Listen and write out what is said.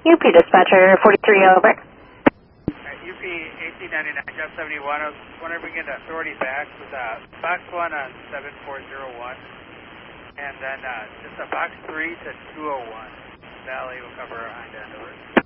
UP dispatcher 43 over. UP 1899, Jeff 71. I was wondering if we can get authority back with box 1 on 7401. And then just a box 3 to 201. Valley will cover our hind end over.